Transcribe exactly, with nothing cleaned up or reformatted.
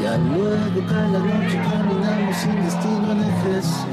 Ya luego cada noche caminamos sin destino en ejes.